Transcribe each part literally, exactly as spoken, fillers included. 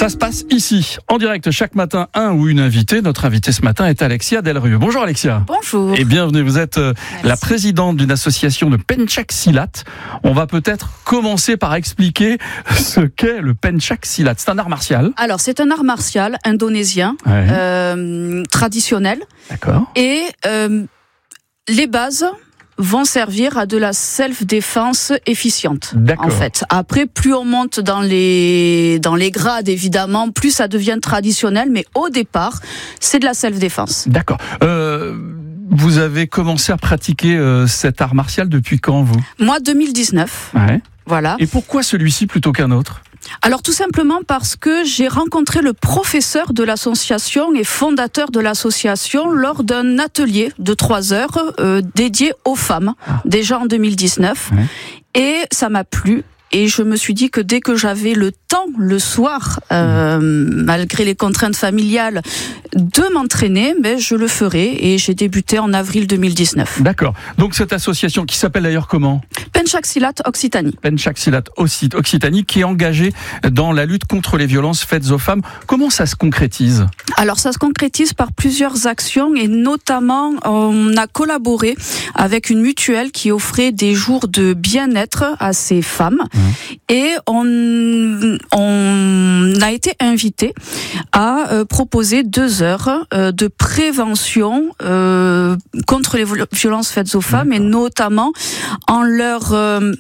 Ça se passe ici, en direct chaque matin, un ou une invitée. Notre invitée ce matin est Alexia Delrieux. Bonjour Alexia. Bonjour. Et bienvenue, vous êtes euh, la présidente d'une association de Pencak Silat. On va peut-être commencer par expliquer ce qu'est le Pencak Silat. C'est un art martial. Alors c'est un art martial indonésien, Ouais. euh, traditionnel. D'accord. Et euh, les bases vont servir à de la self-défense efficiente. D'accord. En fait. Après, plus on monte dans les, dans les grades, évidemment, plus ça devient traditionnel. Mais au départ, c'est de la self-défense. D'accord. Euh, vous avez commencé à pratiquer euh, cet art martial depuis quand, vous ? Moi, deux mille dix-neuf. Ouais. Voilà. Et pourquoi celui-ci plutôt qu'un autre ? Alors tout simplement parce que j'ai rencontré le professeur de l'association et fondateur de l'association lors d'un atelier de trois heures euh, dédié aux femmes, Ah. déjà en deux mille dix-neuf. Ouais. Et ça m'a plu. Et je me suis dit que dès que j'avais le temps, le soir, euh, malgré les contraintes familiales, de m'entraîner, ben, je le ferai. Et j'ai débuté en avril deux mille dix-neuf. D'accord. Donc cette association qui s'appelle d'ailleurs comment ? Pencak Silat Occitanie. Pencak Silat Occitanie, qui est engagée dans la lutte contre les violences faites aux femmes. Comment ça se concrétise ? Alors ça se concrétise par plusieurs actions et notamment on a collaboré avec une mutuelle qui offrait des jours de bien-être à ces femmes. Mmh. Et on, on a été invité à euh, proposer deux heures euh, de prévention euh, contre les violences faites aux femmes. D'accord. Et notamment en leur, euh,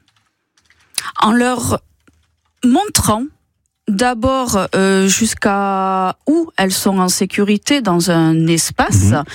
en leur montrant d'abord euh, jusqu'à où elles sont en sécurité dans un espace, mmh.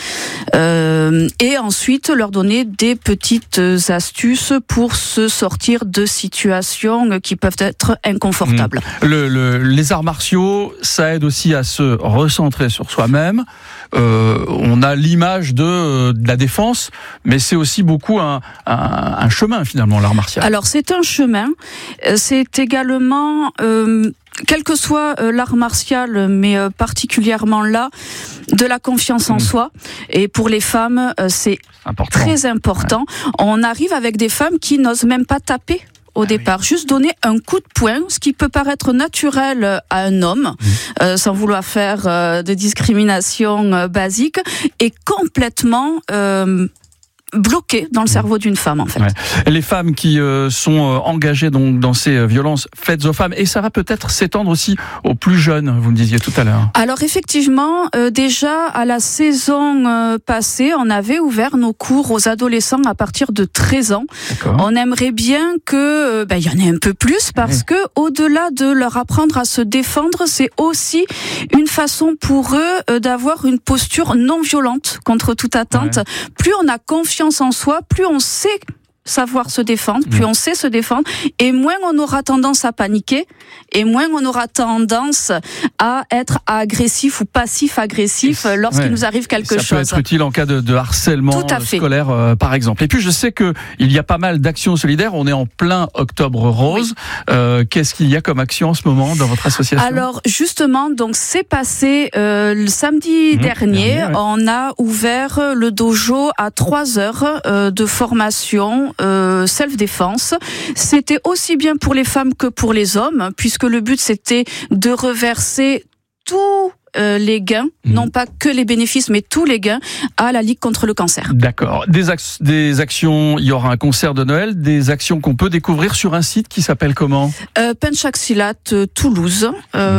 euh, et ensuite leur donner des petites astuces pour se sortir de situations qui peuvent être inconfortables. Mmh. Le, le, les arts martiaux, ça aide aussi à se recentrer sur soi-même. Euh, on a l'image de, de la défense, mais c'est aussi beaucoup un, un, un chemin finalement, l'art martial. Alors c'est un chemin, c'est également... Euh, quel que soit euh, l'art martial, mais euh, particulièrement là, de la confiance en mmh. soi. Et pour les femmes, euh, c'est important. Très important. Ouais. On arrive avec des femmes qui n'osent même pas taper au ah départ, oui. Juste donner un coup de poing, ce qui peut paraître naturel à un homme, mmh. euh, sans vouloir faire euh, de discrimination euh, basique, est complètement... Euh, bloqué dans le cerveau d'une femme en fait. Ouais. Les femmes qui euh, sont euh, engagées donc dans ces euh, violences faites aux femmes, et ça va peut-être s'étendre aussi aux plus jeunes, vous me disiez tout à l'heure. Alors effectivement, euh, déjà à la saison euh, passée, on avait ouvert nos cours aux adolescents à partir de treize ans. D'accord. On aimerait bien que euh, ben, y en ait un peu plus parce ouais. que au-delà de leur apprendre à se défendre, c'est aussi une façon pour eux euh, d'avoir une posture non violente contre toute attente. Ouais. Plus on a confiance en soi, plus on sait savoir se défendre, plus on sait se défendre, et moins on aura tendance à paniquer, et moins on aura tendance à être agressif ou passif-agressif lorsqu'il ouais. nous arrive quelque ça chose. Ça peut être utile en cas de, de harcèlement scolaire, euh, par exemple. Et puis je sais qu'il y a pas mal d'actions solidaires, on est en plein Octobre Rose. Oui. Euh, qu'est-ce qu'il y a comme action en ce moment dans votre association ? Alors justement, donc c'est passé euh, le samedi mmh, dernier, dernier ouais. on a ouvert le dojo à trois heures euh, de formation Euh, self-défense. C'était aussi bien pour les femmes que pour les hommes, puisque le but c'était de reverser tous euh, les gains, mmh. non pas que les bénéfices, mais tous les gains à la Ligue contre le cancer. D'accord. Des, ac- des actions, il y aura un concert de Noël, des actions qu'on peut découvrir sur un site qui s'appelle comment ? euh, Pencak Silat euh, Toulouse.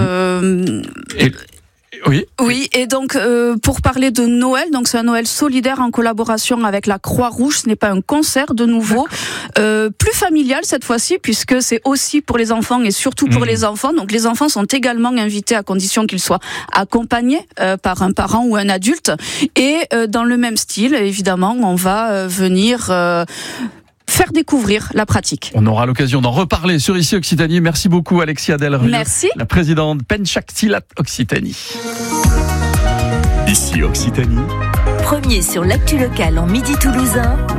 Euh, Et... Oui. Oui, et donc euh, pour parler de Noël, donc c'est un Noël solidaire en collaboration avec la Croix-Rouge. Ce n'est pas un concert de nouveau, euh, plus familial cette fois-ci, puisque c'est aussi pour les enfants et surtout pour mmh. les enfants. Donc les enfants sont également invités à condition qu'ils soient accompagnés euh, par un parent ou un adulte. Et euh, dans le même style, évidemment, on va euh, venir... Euh, faire découvrir la pratique. On aura l'occasion d'en reparler sur Ici Occitanie. Merci beaucoup Alexia Delrieux, Merci. La présidente Pencak Silat Occitanie. Ici Occitanie. Premier sur l'actu locale en Midi Toulousain.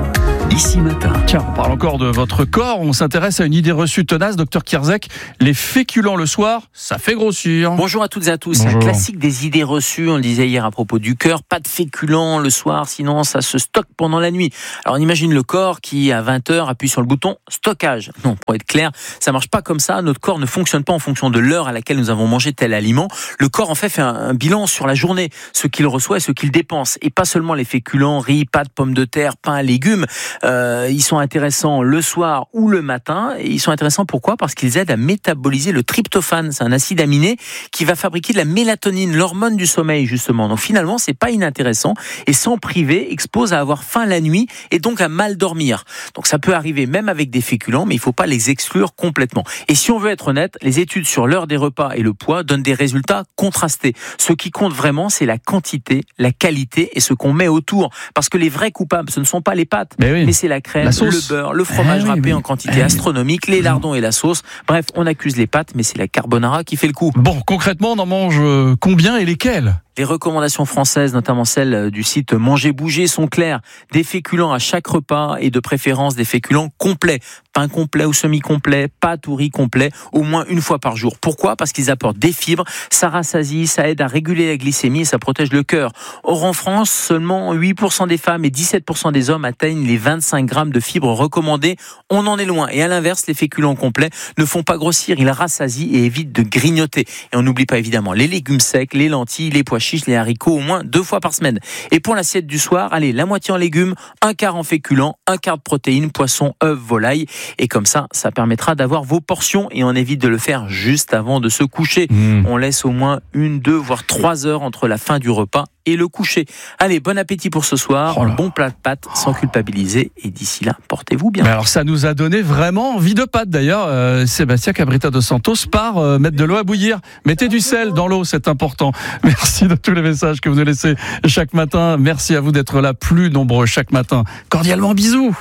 Ici Matin. Tiens, on parle encore de votre corps. On s'intéresse à une idée reçue tenace, docteur Kierzek. Les féculents le soir, ça fait grossir. Bonjour à toutes et à tous. Bonjour. C'est un classique des idées reçues. On le disait hier à propos du cœur. Pas de féculents le soir, sinon ça se stocke pendant la nuit. Alors on imagine le corps qui, à vingt heures, appuie sur le bouton stockage. Non, pour être clair, ça marche pas comme ça. Notre corps ne fonctionne pas en fonction de l'heure à laquelle nous avons mangé tel aliment. Le corps, en fait, fait un, un bilan sur la journée, ce qu'il reçoit et ce qu'il dépense. Et pas seulement les féculents, riz, pâtes, pommes de terre, pain, légumes. Euh, ils sont intéressants le soir ou le matin. Et ils sont intéressants pourquoi ? Parce qu'ils aident à métaboliser le tryptophane. C'est un acide aminé qui va fabriquer de la mélatonine, l'hormone du sommeil, justement. Donc finalement, c'est pas inintéressant. Et s'en priver expose à avoir faim la nuit et donc à mal dormir. Donc ça peut arriver même avec des féculents, mais il faut pas les exclure complètement. Et si on veut être honnête, les études sur l'heure des repas et le poids donnent des résultats contrastés. Ce qui compte vraiment, c'est la quantité, la qualité et ce qu'on met autour. Parce que les vrais coupables, ce ne sont pas les pâtes, mais, oui. mais c'est la crème, la le beurre, le fromage ah, râpé oui, oui. en quantité ah, astronomique, les lardons et la sauce. Bref, on accuse les pâtes, mais c'est la carbonara qui fait le coup. Bon, concrètement, on en mange combien et lesquels ? Les recommandations françaises, notamment celles du site Manger Bouger, sont claires. Des féculents à chaque repas et de préférence des féculents complets. Pain complet ou semi-complet, pâtes ou riz complet, au moins une fois par jour. Pourquoi ? Parce qu'ils apportent des fibres, ça rassasie, ça aide à réguler la glycémie et ça protège le cœur. Or en France, seulement huit pour cent des femmes et dix-sept pour cent des hommes atteignent les vingt-cinq grammes de fibres recommandées. On en est loin. Et à l'inverse, les féculents complets ne font pas grossir, ils rassasient et évitent de grignoter. Et on n'oublie pas évidemment les légumes secs, les lentilles, les pois chiches, les haricots au moins deux fois par semaine. Et pour l'assiette du soir, allez, la moitié en légumes, un quart en féculents, un quart de protéines, poisson, œufs, volaille. Et comme ça, ça permettra d'avoir vos portions et on évite de le faire juste avant de se coucher. Mmh. On laisse au moins une, deux, voire trois heures entre la fin du repas et le coucher. Allez, bon appétit pour ce soir, oh bon plat de pâtes sans culpabiliser et d'ici là, portez-vous bien. Mais alors ça nous a donné vraiment envie de pâtes d'ailleurs. Euh, Sébastien Cabrita dos Santos part euh, mettre de l'eau à bouillir. Mettez du sel dans l'eau, c'est important. Merci de tous les messages que vous nous laissez chaque matin. Merci à vous d'être là plus nombreux chaque matin. Cordialement, bisous.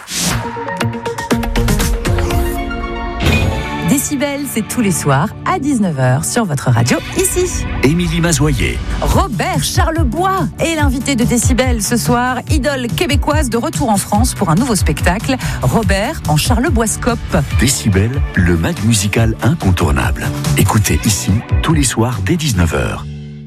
Décibel, c'est tous les soirs à dix-neuf heures sur votre radio, ici. Émilie Mazoyer. Robert Charlebois est l'invité de Décibel ce soir, idole québécoise de retour en France pour un nouveau spectacle. Robert en Charleboiscope. Décibel, le mag musical incontournable. Écoutez ici, tous les soirs dès dix-neuf heures.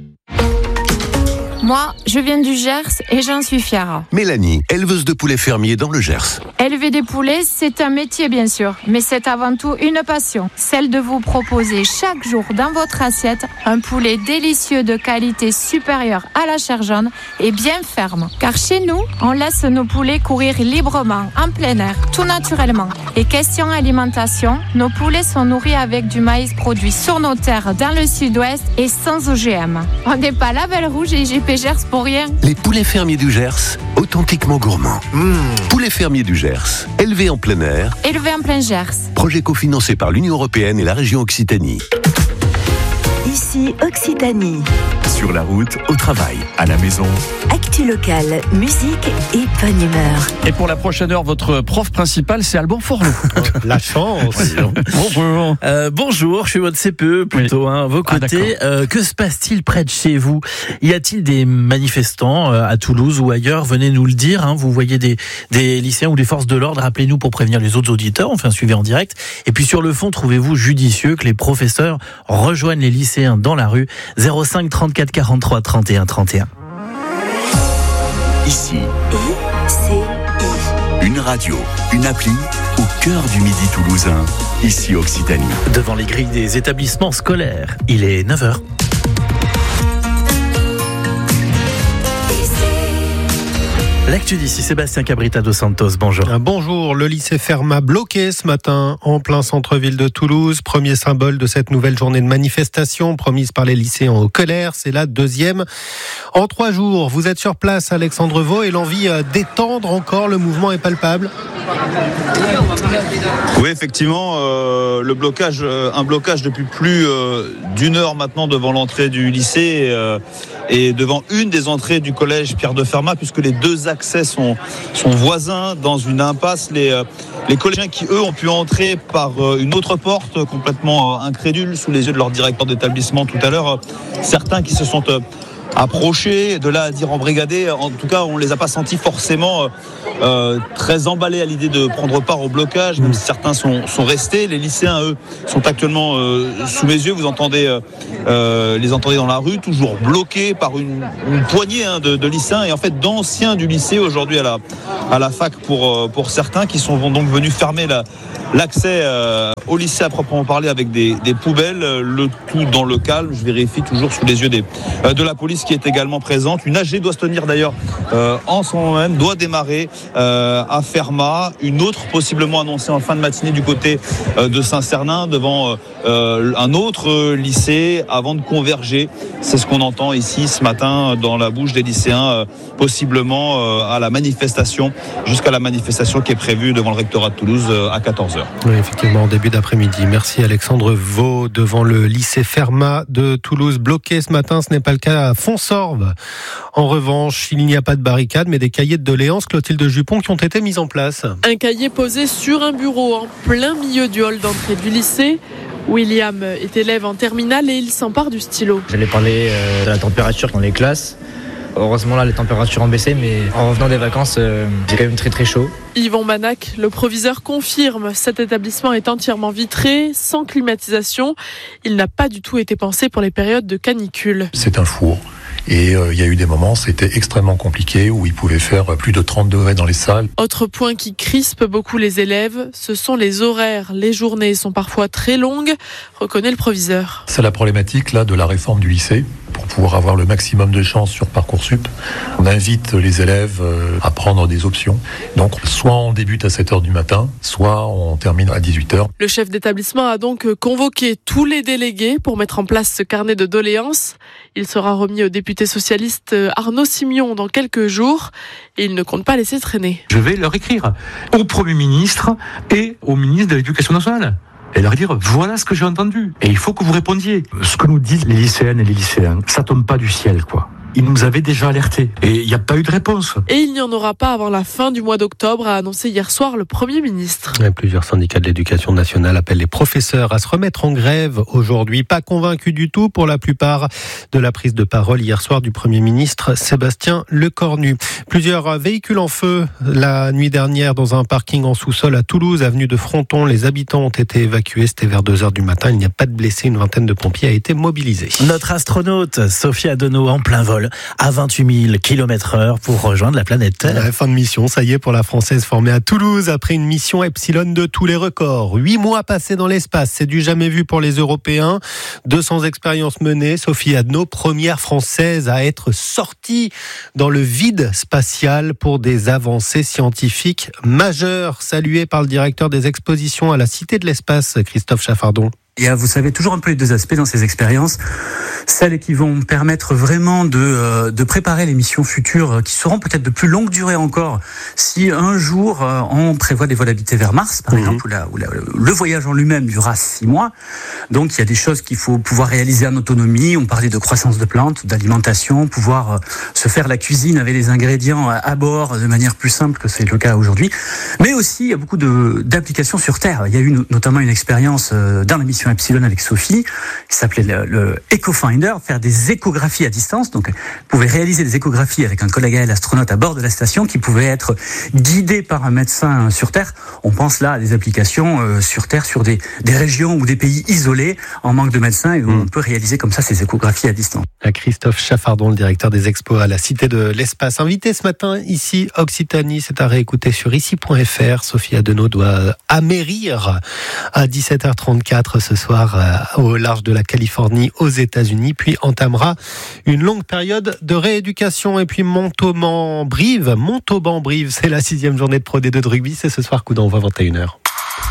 Moi, je viens du Gers et j'en suis fière. Mélanie, éleveuse de poulets fermiers dans le Gers. Élever des poulets, c'est un métier bien sûr, mais c'est avant tout une passion. Celle de vous proposer chaque jour dans votre assiette un poulet délicieux de qualité supérieure à la chair jaune et bien ferme. Car chez nous, on laisse nos poulets courir librement, en plein air, tout naturellement. Et question alimentation, nos poulets sont nourris avec du maïs produit sur nos terres dans le sud-ouest et sans O G M. On n'est pas la Belle Rouge et G P Gers pour rien. Les poulets fermiers du Gers, authentiquement gourmands. Mmh. Poulets fermiers du Gers, élevés en plein air. Élevés en plein Gers. Projet cofinancé par l'Union européenne et la région Occitanie. Ici Occitanie. Sur la route, au travail, à la maison. Actu locale, musique et bonne humeur. Et pour la prochaine heure, votre prof principal, c'est Alban Forlot. La chance. Bonjour. Euh, bonjour, je suis votre C P E plutôt. Oui. Hein, vos côtés. Ah, euh, que se passe-t-il près de chez vous ? Y a-t-il des manifestants euh, à Toulouse ou ailleurs ? Venez nous le dire. Hein, vous voyez des, des lycéens ou des forces de l'ordre, appelez-nous pour prévenir les autres auditeurs. On fait un suivi en direct. Et puis sur le fond, trouvez-vous judicieux que les professeurs rejoignent les lycéens dans la rue ? zéro cinq trente-quatre quarante-trois trente et un trente et un. Ici, I C I. Une radio, une appli au cœur du midi toulousain. Ici Occitanie. Devant les grilles des établissements scolaires, il est neuf heures. L'actu d'ici, Sébastien Cabrita dos Santos, bonjour. Bonjour, le lycée Fermat bloqué ce matin en plein centre-ville de Toulouse. Premier symbole de cette nouvelle journée de manifestation promise par les lycéens en colère. C'est la deuxième en trois jours. Vous êtes sur place, Alexandre Vaux, et l'envie d'étendre encore le mouvement est palpable. Oui, effectivement, euh, le blocage, euh, un blocage depuis plus euh, d'une heure maintenant devant l'entrée du lycée euh, et devant une des entrées du collège Pierre de Fermat, puisque les deux accès sont, sont voisins dans une impasse. Les, euh, les collégiens qui, eux, ont pu entrer par euh, une autre porte, complètement euh, incrédules, sous les yeux de leur directeur d'établissement tout à l'heure. Euh, certains qui se sont... Euh, approcher, de là à dire embrigader. En tout cas, on les a pas sentis forcément euh, très emballés à l'idée de prendre part au blocage, même si certains sont, sont restés. Les lycéens, eux, sont actuellement euh, sous mes yeux. Vous entendez, euh, les entendez dans la rue, toujours bloqués par une, une poignée hein, de, de lycéens et en fait d'anciens du lycée aujourd'hui à la, à la fac pour, pour certains qui sont donc venus fermer la, l'accès euh, au lycée à proprement parler avec des, des poubelles, le tout dans le calme. Je vérifie toujours sous les yeux des, euh, de la police qui est également présente. Une A G doit se tenir d'ailleurs euh, en ce moment même, doit démarrer euh, à Fermat. Une autre possiblement annoncée en fin de matinée du côté euh, de Saint-Cernin devant euh, un autre lycée avant de converger. C'est ce qu'on entend ici ce matin dans la bouche des lycéens, euh, possiblement euh, à la manifestation, jusqu'à la manifestation qui est prévue devant le rectorat de Toulouse euh, à quatorze heures. Oui, effectivement, en début d'après-midi. Merci Alexandre Vaux devant le lycée Fermat de Toulouse. Bloqué ce matin, ce n'est pas le cas à Fonsorbe. En revanche, il n'y a pas de barricade, mais des cahiers de doléances, Clotilde Jupon, qui ont été mis en place. Un cahier posé sur un bureau en plein milieu du hall d'entrée du lycée. William est élève en terminale et il s'empare du stylo. J'allais parler euh, de la température dans les classes. Heureusement là les températures ont baissé, mais en revenant des vacances euh, j'ai quand même très très chaud. Yvon Manac, le proviseur, confirme cet établissement est entièrement vitré, sans climatisation. Il n'a pas du tout été pensé pour les périodes de canicule. C'est un four. Et euh, il y a eu des moments, c'était extrêmement compliqué, où il pouvait faire plus de trente degrés dans les salles. Autre point qui crispe beaucoup les élèves, ce sont les horaires. Les journées sont parfois très longues, reconnaît le proviseur. C'est la problématique là de la réforme du lycée. Pour pouvoir avoir le maximum de chances sur Parcoursup, on invite les élèves à prendre des options. Donc, soit on débute à sept heures du matin, soit on termine à dix-huit heures. Le chef d'établissement a donc convoqué tous les délégués pour mettre en place ce carnet de doléances. Il sera remis au député socialiste Arnaud Simion dans quelques jours et il ne compte pas laisser traîner. Je vais leur écrire au Premier ministre et au ministre de l'Éducation nationale. Et leur dire, voilà ce que j'ai entendu. Et il faut que vous répondiez. Ce que nous disent les lycéennes et les lycéens, ça tombe pas du ciel, quoi. Ils nous avaient déjà alertés. Et il n'y a pas eu de réponse. Et il n'y en aura pas avant la fin du mois d'octobre, a annoncé hier soir le Premier ministre. Et plusieurs syndicats de l'éducation nationale appellent les professeurs à se remettre en grève aujourd'hui. Pas convaincus du tout pour la plupart de la prise de parole hier soir du Premier ministre Sébastien Lecornu. Plusieurs véhicules en feu la nuit dernière dans un parking en sous-sol à Toulouse, avenue de Fronton. Les habitants ont été évacués. C'était vers deux heures du matin. Il n'y a pas de blessés. Une vingtaine de pompiers a été mobilisée. Notre astronaute Sophie Adenau en plein vol à vingt-huit mille kilomètres heure pour rejoindre la planète Terre. Ouais, fin de mission, ça y est pour la Française formée à Toulouse après une mission Epsilon de tous les records. Huit mois passés dans l'espace, c'est du jamais vu pour les Européens. deux cents expériences menées. Sophie Adenau, première Française à être sortie dans le vide spatial pour des avancées scientifiques majeures. Saluée par le directeur des expositions à la Cité de l'Espace, Christophe Chaffardon. Il y a, vous savez, toujours un peu les deux aspects dans ces expériences. Celles qui vont permettre vraiment de, euh, de préparer les missions futures qui seront peut-être de plus longue durée encore. Si un jour, euh, on prévoit des vols habités vers Mars, par mmh. exemple, où, la, où la, le voyage en lui-même durera six mois. Donc, il y a des choses qu'il faut pouvoir réaliser en autonomie. On parlait de croissance de plantes, d'alimentation, pouvoir euh, se faire la cuisine avec les ingrédients à, à bord de manière plus simple que c'est le cas aujourd'hui. Mais aussi, il y a beaucoup de, d'applications sur Terre. Il y a eu notamment une expérience euh, dans la mission Epsilon avec Sophie, qui s'appelait le, le EcoFinder, faire des échographies à distance. Donc, vous pouvez réaliser des échographies avec un collègue à elle, astronaute à bord de la station, qui pouvait être guidé par un médecin sur Terre. On pense là à des applications euh, sur Terre, sur des, des régions ou des pays isolés, en manque de médecins, et où mmh. on peut réaliser comme ça ces échographies à distance. À Christophe Chaffardon, le directeur des expos à la Cité de l'Espace. Invité ce matin, ici, Occitanie, c'est à réécouter sur ici point f r. Sophie Adenau doit amérir à dix-sept heures trente-quatre ce soir au large de la Californie aux États-Unis, puis entamera une longue période de rééducation. Et puis Montauban-Brive, Montauban-Brive, c'est la sixième journée de Pro D deux de rugby, c'est ce soir, coup d'envoi vingt et une heures.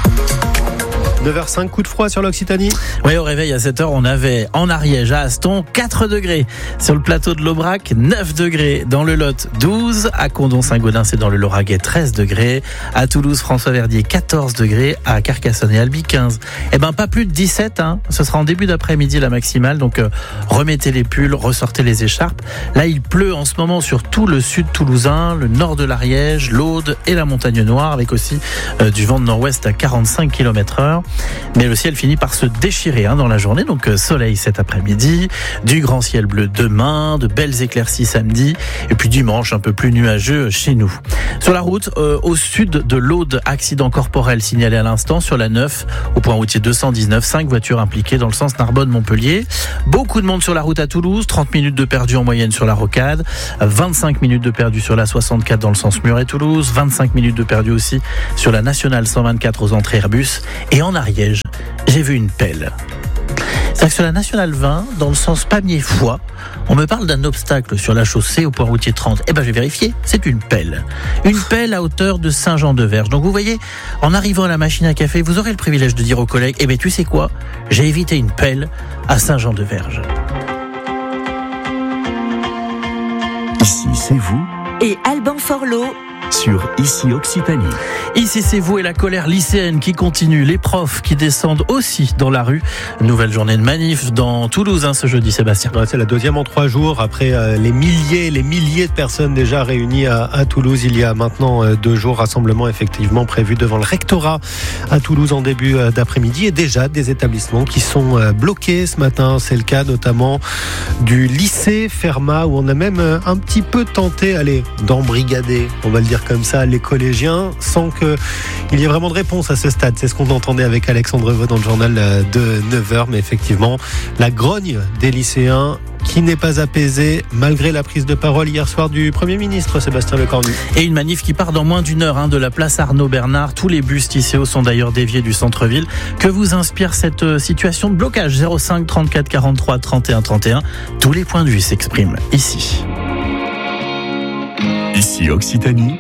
neuf heures cinq, coup de froid sur l'Occitanie. Oui, au réveil à sept heures, on avait en Ariège, à Aston, quatre degrés. Sur le plateau de l'Aubrac, neuf degrés. Dans le Lot, douze. À Condon-Saint-Gaudens, c'est dans le Lauragais, treize degrés. À Toulouse, François-Verdier, quatorze degrés. À Carcassonne et Albi, quinze. Eh ben, pas plus de dix-sept, hein. Ce sera en début d'après-midi la maximale. Donc, euh, remettez les pulls, ressortez les écharpes. Là, il pleut en ce moment sur tout le sud toulousain, le nord de l'Ariège, l'Aude et la Montagne Noire, avec aussi euh, du vent de nord-ouest à quarante-cinq kilomètres heure. Mais le ciel finit par se déchirer hein, dans la journée. Donc soleil cet après-midi, du grand ciel bleu demain, de belles éclaircies samedi, et puis dimanche un peu plus nuageux chez nous. Sur la route, euh, au sud de l'Aude, accident corporel signalé à l'instant sur la neuf, au point routier deux cent dix-neuf, cinq voitures impliquées dans le sens Narbonne-Montpellier. Beaucoup de monde sur la route à Toulouse, trente minutes de perdu en moyenne sur la rocade, vingt-cinq minutes de perdu sur la soixante-quatre dans le sens Muret-Toulouse, vingt-cinq minutes de perdu aussi sur la nationale cent vingt-quatre aux entrées Airbus. Et en Ariège, j'ai vu une pelle. C'est-à-dire que sur la nationale vingt, dans le sens Pamiers-Foix, on me parle d'un obstacle sur la chaussée au point routier trente. Eh ben, j'ai vérifié, c'est une pelle. Une pelle à hauteur de Saint-Jean-de-Verge. Donc vous voyez, en arrivant à la machine à café, vous aurez le privilège de dire aux collègues, eh ben, tu sais quoi? J'ai évité une pelle à Saint-Jean-de-Verge. Ici, c'est vous. Et Alban Forlot. Sur Ici Occitanie. Ici c'est vous et la colère lycéenne qui continue, les profs qui descendent aussi dans la rue. Nouvelle journée de manif dans Toulouse hein, ce jeudi, Sébastien. Ouais, c'est la deuxième en trois jours après euh, les milliers, les milliers de personnes déjà réunies à, à Toulouse. Il y a maintenant euh, deux jours, rassemblement effectivement prévu devant le rectorat à Toulouse en début euh, d'après-midi et déjà des établissements qui sont euh, bloqués ce matin. C'est le cas notamment du lycée Fermat où on a même euh, un petit peu tenté, allez, d'embrigader, on va le dire comme ça, les collégiens, sans qu'il y ait vraiment de réponse à ce stade. C'est ce qu'on entendait avec Alexandre Vaux dans le journal de neuf heures. Mais effectivement, la grogne des lycéens qui n'est pas apaisée malgré la prise de parole hier soir du Premier ministre Sébastien Lecornu. Et une manif qui part dans moins d'une heure hein, de la place Arnaud Bernard. Tous les bus Tisséo sont d'ailleurs déviés du centre-ville. Que vous inspire cette situation de blocage? Zéro cinq trente-quatre quarante-trois trente et un trente et un. Tous les points de vue s'expriment ici. Ici Occitanie.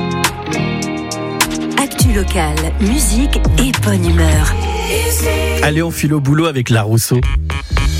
Actu locale, musique et bonne humeur. Allez, on file au boulot avec La Rousseau.